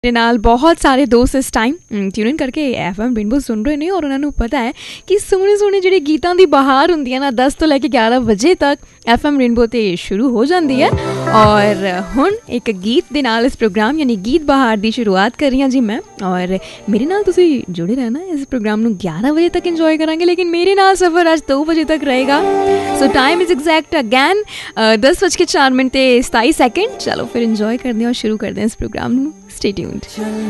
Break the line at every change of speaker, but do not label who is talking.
मेरे नाल बहुत सारे दोस्त इस टाइम ट्यून इन करके FM रेनबो सुन रहे हैं और उन्होंने पता है कि सोहने सोहने जिहड़े गीतां दी बहार हुंदी है ना 10 तो लैके 11 बजे तक FM रेनबो ते शुरू हो जाती है। और हुण एक गीत दे नाल इस प्रोग्राम यानी गीत बहार की शुरुआत कर रही हाँ जी मैं, और मेरे नाल तुसी जुड़े रहना इस प्रोग्राम नूं 11 बजे तक इंजॉय करांगे, लेकिन मेरे नाल सफ़र आज 2 बजे तक रहेगा। सो टाइम इज़ एग्जैक्ट अगैन 10:04 ते 27 सेकंड। चलो फिर इंजॉय करते हैं और शुरू करते हैं इस प्रोग्राम नूं। Stay tuned.